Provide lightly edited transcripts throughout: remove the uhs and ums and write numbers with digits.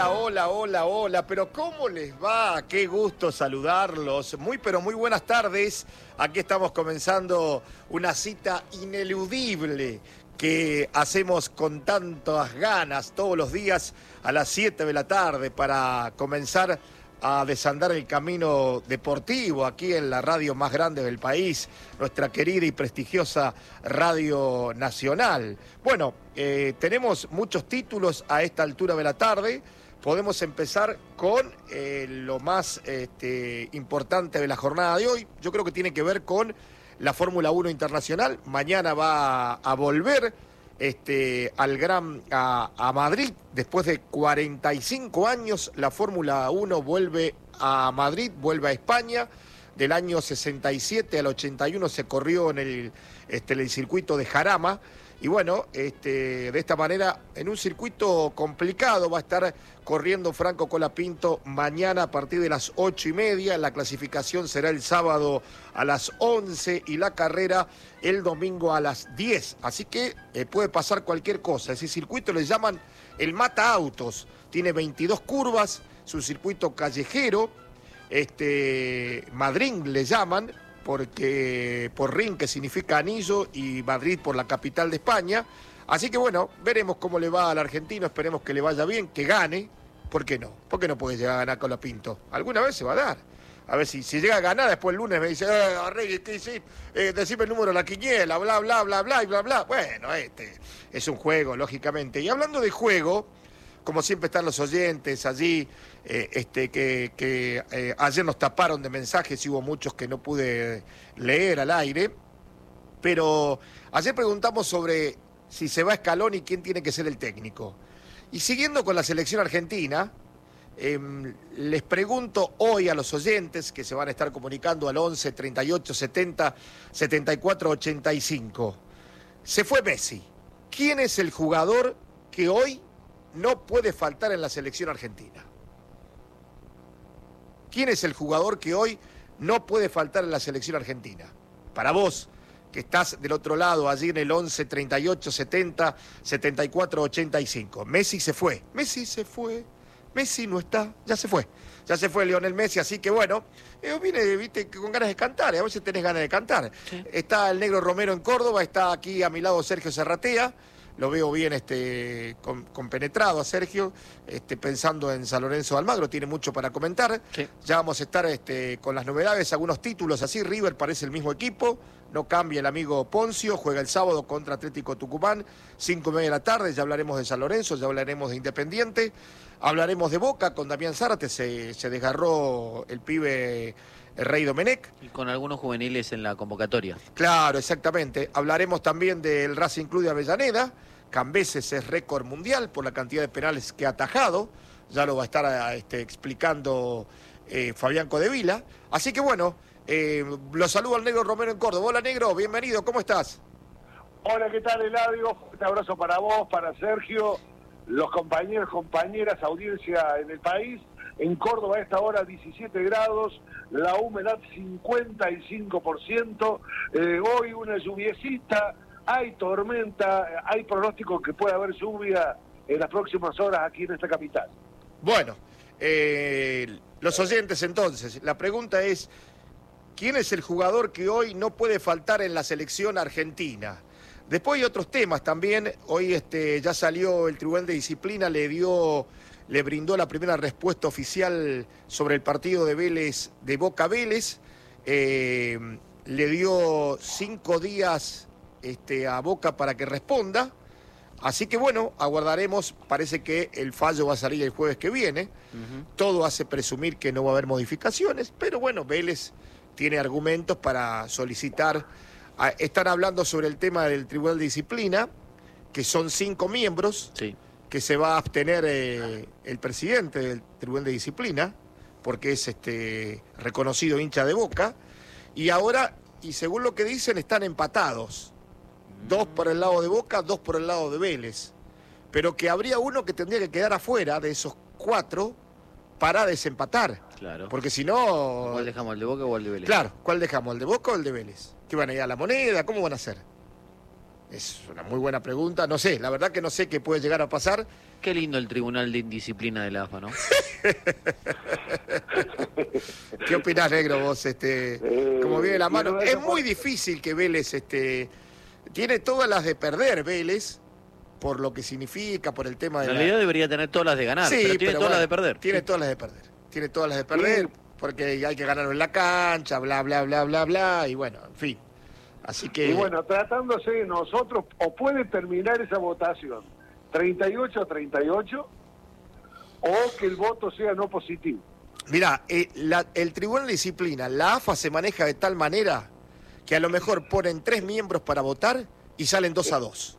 Hola, pero ¿cómo les va? Qué gusto saludarlos. Pero muy buenas tardes. Aquí estamos comenzando una cita ineludible que hacemos con tantas ganas todos los días a las 7 de la tarde para comenzar a desandar el camino deportivo aquí en la radio más grande del país, nuestra querida y prestigiosa Radio Nacional. Bueno, tenemos muchos títulos a esta altura de la tarde. Podemos empezar con lo más importante de la jornada de hoy. Yo creo que tiene que ver con la Fórmula 1 Internacional. Mañana va a volver a Madrid. Después de 45 años, la Fórmula 1 vuelve a Madrid, vuelve a España. Del año 67 al 81 se corrió en el circuito de Jarama. Y bueno, de esta manera, en un circuito complicado, va a estar corriendo Franco Colapinto mañana a partir de las 8:30. La clasificación será el sábado a las 11 y la carrera el domingo a las 10. Así que puede pasar cualquier cosa. Ese circuito le llaman el Mata Autos. Tiene 22 curvas, es un circuito callejero. Madrid le llaman, porque por ring, que significa anillo, y Madrid por la capital de España. Así que bueno, veremos cómo le va al argentino, esperemos que le vaya bien, que gane. ¿Por qué no? ¿Por qué no puede llegar a ganar Colapinto? Alguna vez se va a dar. A ver si llega a ganar, después el lunes me dice, Arregui, ¿qué hiciste? Decime el número de la quiniela, bla, bla, bla, bla, y bla, bla. Bueno, es un juego, lógicamente. Y hablando de juego, como siempre están los oyentes allí, que ayer nos taparon de mensajes y hubo muchos que no pude leer al aire, pero ayer preguntamos sobre si se va Scaloni y quién tiene que ser el técnico. Y siguiendo con la selección argentina, les pregunto hoy a los oyentes que se van a estar comunicando al 11 38 70 74 85. Se fue Messi. ¿Quién es el jugador que hoy no puede faltar en la selección argentina? ¿Quién es el jugador que hoy no puede faltar en la selección argentina? Para vos, que estás del otro lado, allí en el 11 38 70 74 85. Messi se fue. Messi no está, ya se fue Lionel Messi, así que bueno, vine con ganas de cantar, a veces tenés ganas de cantar. Sí. Está el Negro Romero en Córdoba, está aquí a mi lado Sergio Serratea. Lo veo bien compenetrado a Sergio, pensando en San Lorenzo de Almagro, tiene mucho para comentar. Sí. Ya vamos a estar con las novedades, algunos títulos así. River parece el mismo equipo, no cambia el amigo Poncio, juega el sábado contra Atlético Tucumán, 5:30 de la tarde, ya hablaremos de San Lorenzo, ya hablaremos de Independiente, hablaremos de Boca, con Damián Zárate, se desgarró el pibe el Rey Domenech. Y con algunos juveniles en la convocatoria. Claro, exactamente. Hablaremos también del Racing Club de Avellaneda. Cambeses es récord mundial por la cantidad de penales que ha atajado. Ya lo va a estar explicando Fabián Codevila. Así que bueno, lo saludo al Negro Romero en Córdoba. Hola Negro, bienvenido, ¿cómo estás? Hola, ¿qué tal, Eladio? Un abrazo para vos, para Sergio, los compañeros, compañeras, audiencia en el país. En Córdoba a esta hora 17 grados, la humedad 55%, hoy una lluviecita, hay tormenta, hay pronóstico que puede haber lluvia en las próximas horas aquí en esta capital. Bueno, los oyentes entonces, la pregunta es, ¿quién es el jugador que hoy no puede faltar en la selección argentina? Después hay otros temas también, hoy ya salió el Tribunal de Disciplina, le brindó la primera respuesta oficial sobre el partido de Vélez, de Boca Vélez, le dio 5 días a Boca para que responda, así que bueno, aguardaremos, parece que el fallo va a salir el jueves que viene, todo hace presumir que no va a haber modificaciones, pero bueno, Vélez tiene argumentos para solicitar, están hablando sobre el tema del Tribunal de Disciplina, que son 5 miembros, sí, que se va a abstener el presidente del Tribunal de Disciplina, porque es reconocido hincha de Boca, y ahora, y según lo que dicen, están empatados. 2 por el lado de Boca, 2 por el lado de Vélez. Pero que habría uno que tendría que quedar afuera de esos 4 para desempatar. Claro. Porque si no... ¿Cuál dejamos, el de Boca o el de Vélez? Claro, ¿cuál dejamos, el de Boca o el de Vélez? ¿Qué van a ir a la moneda? ¿Cómo van a hacer? Es una muy buena pregunta. No sé, la verdad que no sé qué puede llegar a pasar. Qué lindo el Tribunal de Indisciplina de la AFA, ¿no? ¿Qué opinás, negro, vos? Como viene la mano. Es muy por... difícil que Vélez tiene todas las de perder, Vélez, por lo que significa, por el tema de En realidad debería tener todas las de ganar, pero tiene todas las de perder. Tiene todas las de perder. Tiene todas las de perder, porque hay que ganarlo en la cancha, bla, bla, bla, bla, bla, y bueno, en fin. Así que... Y bueno, tratándose de nosotros, o puede terminar esa votación 38-38, o que el voto sea no positivo. Mirá, el Tribunal de Disciplina, la AFA se maneja de tal manera que a lo mejor ponen 3 miembros para votar y salen 2-2.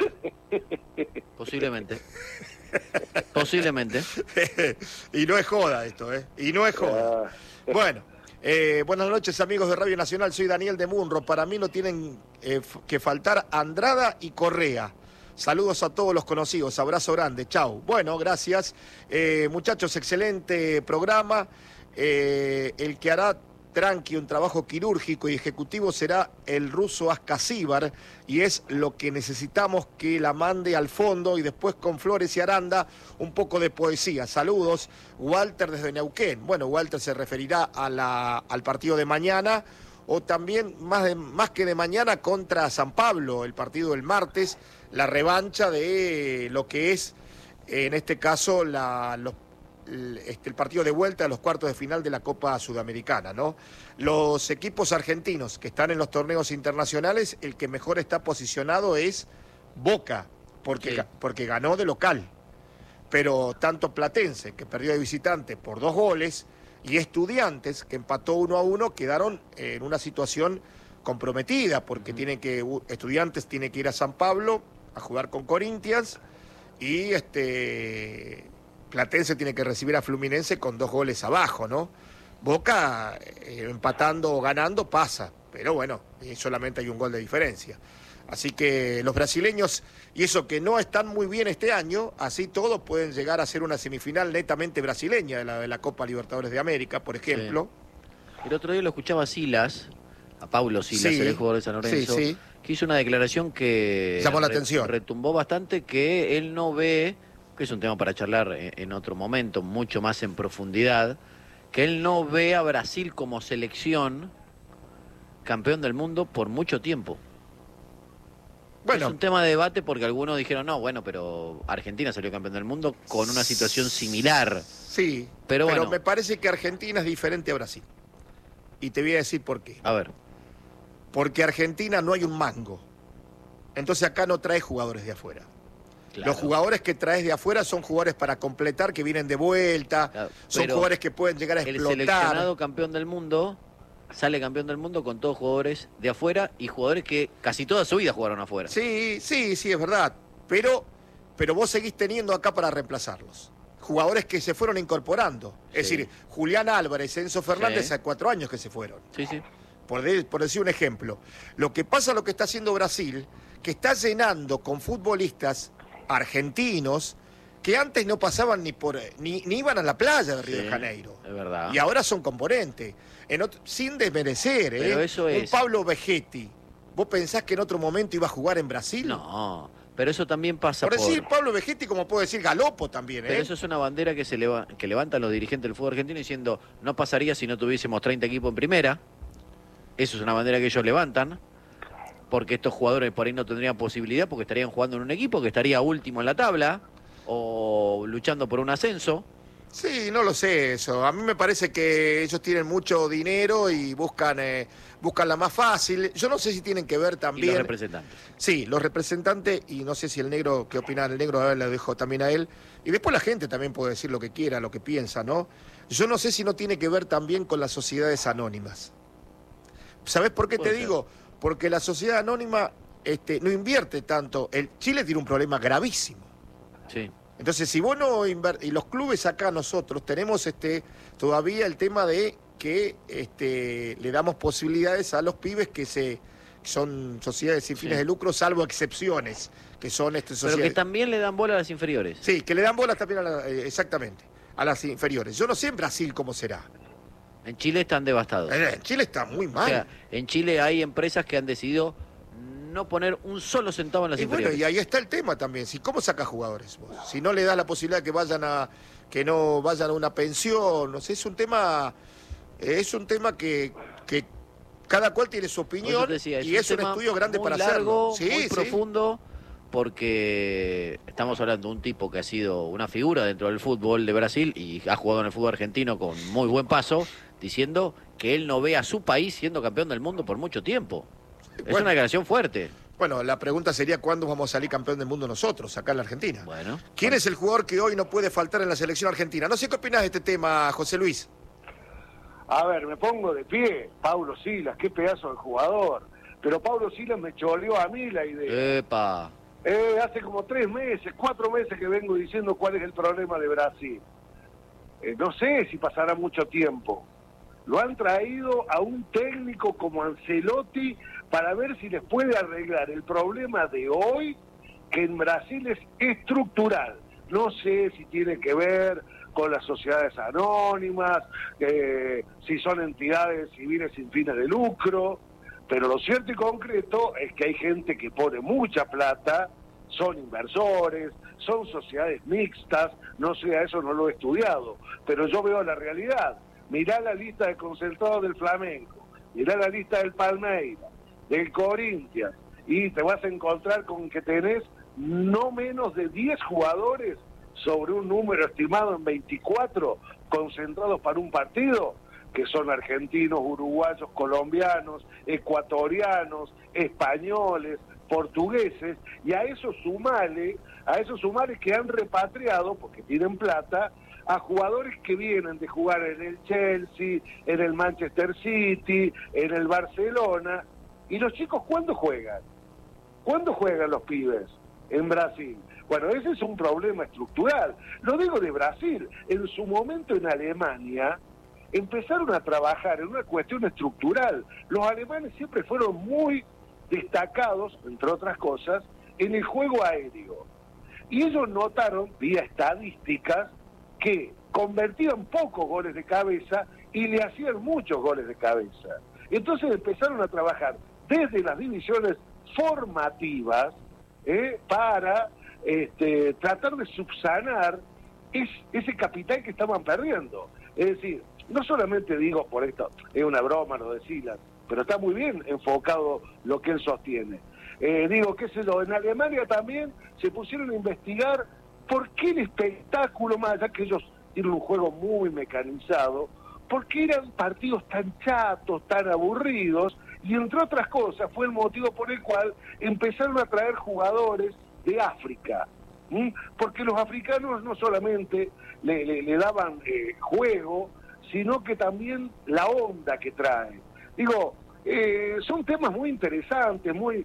Posiblemente. Posiblemente. Y no es joda esto, ¿eh? Y no es joda. Bueno, buenas noches, amigos de Radio Nacional. Soy Daniel de Munro. Para mí no tienen que faltar Andrada y Correa. Saludos a todos los conocidos. Abrazo grande. Chau. Bueno, gracias. Muchachos, excelente programa. El que hará tranqui un trabajo quirúrgico y ejecutivo será el ruso Ascasíbar, y es lo que necesitamos, que la mande al fondo, y después con Flores y Aranda un poco de poesía. Saludos, Walter desde Neuquén. Bueno, Walter se referirá al partido de mañana, o también más que de mañana contra San Pablo, el partido del martes, la revancha de lo que es, en este caso, el partido de vuelta a los cuartos de final de la Copa Sudamericana, ¿no? Los equipos argentinos que están en los torneos internacionales, el que mejor está posicionado es Boca, porque ganó de local. Pero tanto Platense, que perdió de visitante por 2 goles, y Estudiantes, que empató 1-1, quedaron en una situación comprometida, porque Estudiantes tiene que ir a San Pablo a jugar con Corinthians, y Platense tiene que recibir a Fluminense con 2 goles abajo, ¿no? Boca, empatando o ganando, pasa, pero bueno, solamente hay un gol de diferencia. Así que los brasileños, y eso que no están muy bien este año, así todos pueden llegar a ser una semifinal netamente brasileña de la Copa Libertadores de América, por ejemplo. Sí. El otro día lo escuchaba a Silas, a Paulo Silas, el jugador de San Lorenzo, que hizo una declaración que llamó la atención. Retumbó bastante, que él no ve, que es un tema para charlar en otro momento, mucho más en profundidad, que él no ve a Brasil como selección campeón del mundo por mucho tiempo. Bueno, es un tema de debate porque algunos dijeron, no, bueno, pero Argentina salió campeón del mundo con una situación similar. Sí, pero bueno, me parece que Argentina es diferente a Brasil. Y te voy a decir por qué. A ver. Porque Argentina no hay un mango. Entonces acá no trae jugadores de afuera. Claro. Los jugadores que traes de afuera son jugadores para completar, que vienen de vuelta, claro, son jugadores que pueden llegar a explotar. El seleccionado campeón del mundo sale campeón del mundo con todos jugadores de afuera y jugadores que casi toda su vida jugaron afuera. Sí, es verdad. Pero vos seguís teniendo acá para reemplazarlos. Jugadores que se fueron incorporando. Sí. Es decir, Julián Álvarez, Enzo Fernández, hace 4 años que se fueron. Sí, sí. Por decir un ejemplo. Lo que pasa, lo que está haciendo Brasil, que está llenando con futbolistas argentinos que antes no pasaban ni iban a la playa de Río de Janeiro. Es verdad. Y ahora son componentes. Sin desmerecer, pero eso es... Un Pablo Vegetti, ¿vos pensás que en otro momento iba a jugar en Brasil? No, pero eso también pasa por decir Pablo Vegetti, como puedo decir Galopo también, Pero eso es una bandera que que levantan los dirigentes del fútbol argentino diciendo, no pasaría si no tuviésemos 30 equipos en primera. Eso es una bandera que ellos levantan, porque estos jugadores por ahí no tendrían posibilidad, porque estarían jugando en un equipo que estaría último en la tabla o luchando por un ascenso. Sí, no lo sé eso. A mí me parece que ellos tienen mucho dinero y buscan la más fácil. Yo no sé si tienen que ver también... ¿Y los representantes? Sí, los representantes, y no sé si el negro, ¿qué opina el negro? A ver, le dejo también a él. Y después la gente también puede decir lo que quiera, lo que piensa, ¿no? Yo no sé si no tiene que ver también con las sociedades anónimas. ¿Sabés por qué te digo? Porque la sociedad anónima no invierte tanto. Chile tiene un problema gravísimo. Sí. Entonces, si vos no y los clubes acá nosotros tenemos todavía el tema de que le damos posibilidades a los pibes que son sociedades sin fines de lucro, salvo excepciones, que son sociedades. Pero que también le dan bola a las inferiores. Sí, que le dan bola también exactamente, a las inferiores. Yo no sé en Brasil cómo será. En Chile están devastados. En Chile está muy mal. O sea, en Chile hay empresas que han decidido no poner un solo centavo en las Y bueno, inferiores. y ahí está el tema también. ¿Cómo sacás jugadores vos? Si no le das la posibilidad que no vayan a una pensión, no sé, es un tema que cada cual tiene su Por eso opinión te decía, y es un tema estudio grande muy para largo, hacerlo. muy profundo, porque estamos hablando de un tipo que ha sido una figura dentro del fútbol de Brasil y ha jugado en el fútbol argentino con muy buen paso, diciendo que él no ve a su país siendo campeón del mundo por mucho tiempo. Es Bueno. una declaración fuerte. Bueno, la pregunta sería ¿cuándo vamos a salir campeón del mundo nosotros, acá en la Argentina? Bueno. ¿Quién es el jugador que hoy no puede faltar en la selección argentina? No sé qué opinás de este tema, José Luis. A ver, me pongo de pie, Paulo Silas, qué pedazo de jugador. Pero Paulo Silas me choreó a mí la idea. Epa. Hace como 3 meses, 4 meses que vengo diciendo cuál es el problema de Brasil. No sé si pasará mucho tiempo. Lo han traído a un técnico como Ancelotti para ver si les puede arreglar el problema de hoy, que en Brasil es estructural. No sé si tiene que ver con las sociedades anónimas, si son entidades civiles sin fines de lucro, pero lo cierto y concreto es que hay gente que pone mucha plata, son inversores, son sociedades mixtas, no sé, a eso no lo he estudiado, pero yo veo la realidad. Mirá la lista de concentrados del Flamengo, mirá la lista del Palmeiras, del Corinthians, y te vas a encontrar con que tenés no menos de 10 jugadores sobre un número estimado en 24 concentrados para un partido, que son argentinos, uruguayos, colombianos, ecuatorianos, españoles, portugueses, y a eso sumale que han repatriado, porque tienen plata, a jugadores que vienen de jugar en el Chelsea, en el Manchester City, en el Barcelona. ¿Y los chicos cuándo juegan? ¿Cuándo juegan los pibes en Brasil? Bueno, ese es un problema estructural. Lo digo de Brasil. En su momento en Alemania empezaron a trabajar en una cuestión estructural. Los alemanes siempre fueron muy destacados, entre otras cosas, en el juego aéreo. Y ellos notaron, vía estadísticas, que convertían pocos goles de cabeza y le hacían muchos goles de cabeza. Entonces empezaron a trabajar desde las divisiones formativas para tratar de subsanar ese capital que estaban perdiendo. Es decir, no solamente digo por esto, es una broma lo de Silas, pero está muy bien enfocado lo que él sostiene. Digo, qué sé yo, en Alemania también se pusieron a investigar por qué el espectáculo, más allá que ellos tienen un juego muy mecanizado, por qué eran partidos tan chatos, tan aburridos, y entre otras cosas fue el motivo por el cual empezaron a traer jugadores de África, porque los africanos no solamente le daban juego, sino que también la onda que traen. Digo, son temas muy interesantes, muy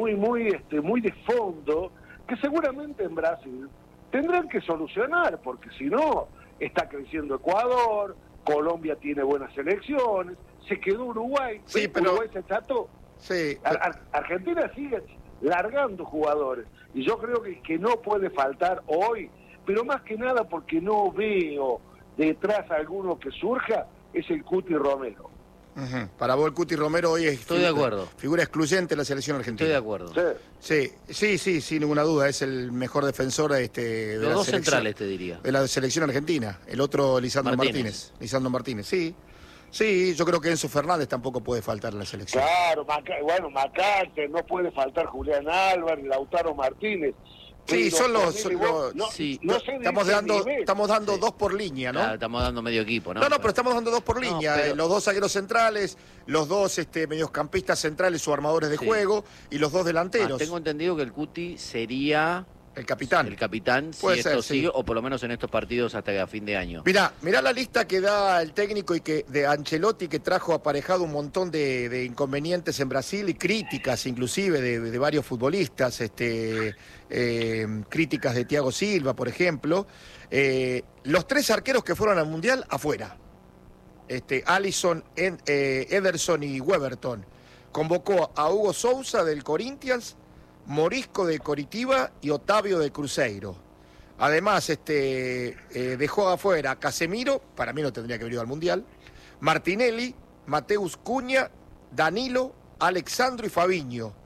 de fondo, que seguramente en Brasil tendrán que solucionar, porque si no, está creciendo Ecuador, Colombia tiene buenas elecciones, se quedó Uruguay, sí, pero Uruguay se cható. Sí, Argentina sigue largando jugadores, y yo creo que no puede faltar hoy, pero más que nada porque no veo detrás alguno que surja, es el Cuti Romero. Para vos el Cuti Romero hoy es Estoy de acuerdo. Figura excluyente de la selección argentina. Estoy de acuerdo. Sí, sin ninguna duda, es el mejor defensor de Los la dos selección, centrales, te diría. de la selección argentina. El otro, Lisandro Martínez. Lisandro Martínez, sí, yo creo que Enzo Fernández tampoco puede faltar en la selección. Claro, Macante, no puede faltar Julián Álvarez, Lautaro Martínez. Sí, son los... sí. Estamos dando dos por línea, ¿no? Claro, estamos dando medio equipo, ¿no? No, pero estamos dando dos por línea. pero... Los dos zagueros centrales, los dos mediocampistas centrales o armadores de juego y los dos delanteros. Tengo entendido que el Cuti sería... El capitán. El capitán, si Puede esto ser, sigue, sí. o por lo menos en estos partidos hasta a fin de año. Mirá la lista que da el técnico y que de Ancelotti, que trajo aparejado un montón de inconvenientes en Brasil y críticas inclusive de varios futbolistas, críticas de Thiago Silva, por ejemplo. Los 3 arqueros que fueron al Mundial, afuera. Alisson, Ederson y Weberton. Convocó a Hugo Sousa del Corinthians, Morisco de Coritiba y Otavio de Cruzeiro. Además, dejó afuera a Casemiro, para mí no tendría que haber ido al Mundial, Martinelli, Mateus Cunha, Danilo, Alexandro y Fabinho.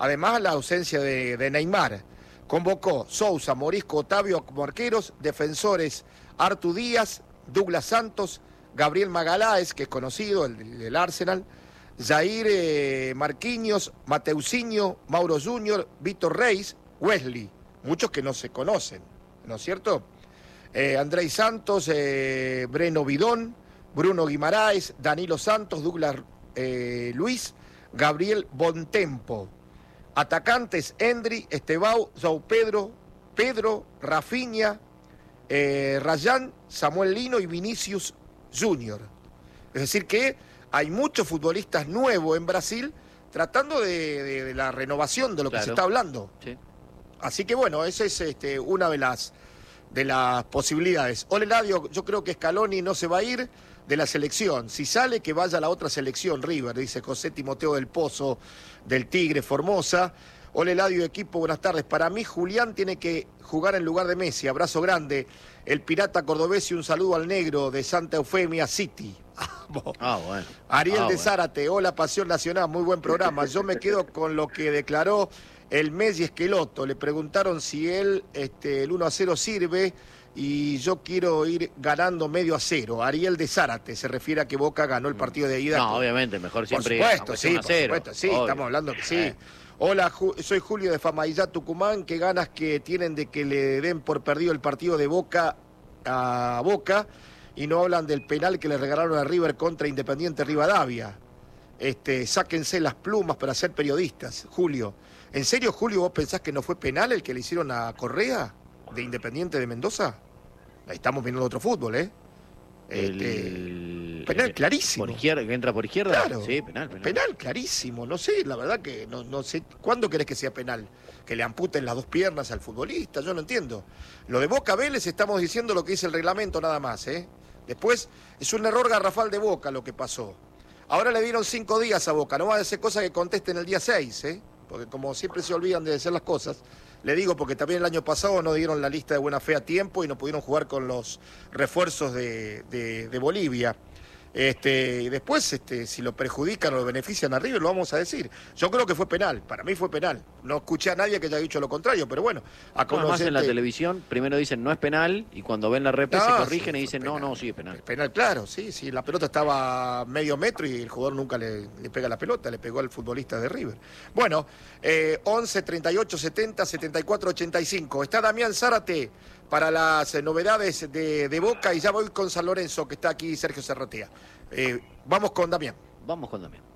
Además, la ausencia de Neymar. Convocó Sousa, Morisco, Otavio como arqueros, defensores Artu Díaz, Douglas Santos, Gabriel Magaláes, que es conocido, el del Arsenal, Jair Marquinhos, Mateusinho, Mauro Junior, Víctor Reis, Wesley, muchos que no se conocen, ¿no es cierto? Andrei Santos, Breno Bidón, Bruno Guimaraes, Danilo Santos, Douglas Luis, Gabriel Bontempo. Atacantes, Endri, Estebao, João Pedro, Rafinha, Rayán, Samuel Lino y Vinicius Junior. Es decir que hay muchos futbolistas nuevos en Brasil tratando de la renovación de lo que se está hablando. Sí. Así que bueno, esa es una de las posibilidades. Ole Ladio, yo creo que Scaloni no se va a ir de la selección. Si sale, que vaya a la otra selección, River, dice José Timoteo del Pozo, del Tigre, Formosa. Ole Ladio, equipo, buenas tardes. Para mí, Julián tiene que jugar en lugar de Messi. Abrazo grande. El pirata cordobés y un saludo al negro de Santa Eufemia City. Bueno. Ariel de Zárate, hola Pasión Nacional, muy buen programa. Yo me quedo con lo que declaró el Messi Esqueloto. Le preguntaron si el 1-0 sirve y yo quiero ir ganando 0-5. Ariel de Zárate se refiere a que Boca ganó el partido de ida. No, obviamente, mejor siempre. Por supuesto, sí, por supuesto, sí, obvio. Estamos hablando que sí. Hola, soy Julio de Famaillá, Tucumán. Qué ganas que tienen de que le den por perdido el partido de Boca a Boca y no hablan del penal que le regalaron a River contra Independiente Rivadavia. Sáquense las plumas para ser periodistas, Julio. ¿En serio, Julio, vos pensás que no fue penal el que le hicieron a Correa de Independiente de Mendoza? Ahí estamos viendo otro fútbol, ¿eh? Penal clarísimo. ¿Por izquierda, que entra por izquierda? Claro. Sí, penal. Penal clarísimo. No sé, la verdad que no sé. ¿Cuándo querés que sea penal? Que le amputen las dos piernas al futbolista, yo no entiendo. Lo de Boca Vélez estamos diciendo lo que dice el reglamento nada más, ¿eh? Después es un error garrafal de Boca lo que pasó. Ahora le dieron 5 días a Boca, no va a ser cosa que contesten el día 6, ¿eh? Porque como siempre se olvidan de decir las cosas, le digo porque también el año pasado no dieron la lista de buena fe a tiempo y no pudieron jugar con los refuerzos de Bolivia. Y después, si lo perjudican o lo benefician a River, lo vamos a decir. Yo creo que fue penal, para mí fue penal. No escuché a nadie que haya dicho lo contrario, pero bueno. Además en la televisión primero dicen no es penal y cuando ven la rep se corrigen y dicen no, sí es penal. Es penal, claro, sí, la pelota estaba a medio metro y el jugador nunca le pega la pelota, le pegó al futbolista de River. Bueno, 11, 38, 70, 74, 85. Está Damián Zárate para las novedades de Boca y ya voy con San Lorenzo, que está aquí Sergio Serratea. Vamos con Damián. Vamos con Damián.